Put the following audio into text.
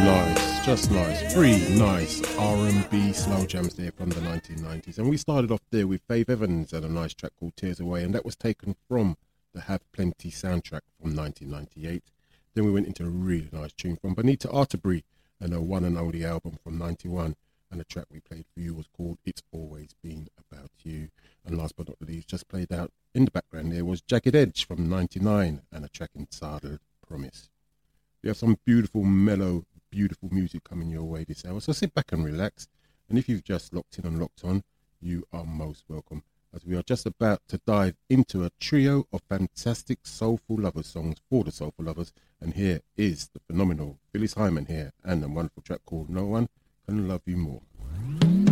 nice, just nice. Three nice R&B slow jams there from the 1990s. And we started off there with Faith Evans and a nice track called Tears Away, and that was taken from the Have Plenty soundtrack from 1998. Then we went into a really nice tune from Bonita Arterbury and her one and only album from 91. And the track we played for you was called It's Always Been About You. And last but not least, just played out in the background there was Jagged Edge from 99 and a track entitled Promise. We have some beautiful, mellow, beautiful music coming your way this hour. So sit back and relax. And if you've just locked in and locked on, you are most welcome, as we are just about to dive into a trio of fantastic soulful lovers songs for the soulful lovers. And here is the phenomenal Phyllis Hyman here and a wonderful track called No One Can Love You More.